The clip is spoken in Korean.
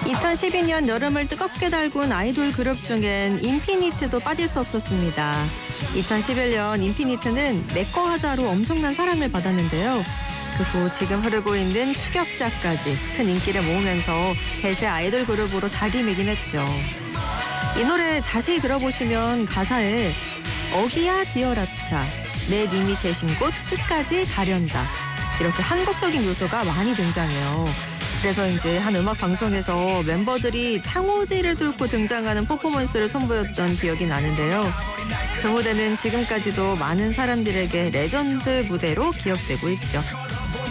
2012년 여름을 뜨겁게 달군 아이돌 그룹 중엔 인피니트도 빠질 수 없었습니다. 2011년 인피니트는 내꺼 하자로 엄청난 사랑을 받았는데요. 그 후 지금 흐르고 있는 추격자까지 큰 인기를 모으면서 대세 아이돌 그룹으로 자리매김했죠. 이 노래 자세히 들어보시면 가사에 어기야 디어라차 내 님이 계신 곳 끝까지 가련다 이렇게 한국적인 요소가 많이 등장해요. 그래서 이제 한 음악 방송에서 멤버들이 창호지를 뚫고 등장하는 퍼포먼스를 선보였던 기억이 나는데요. 그 무대는 지금까지도 많은 사람들에게 레전드 무대로 기억되고 있죠.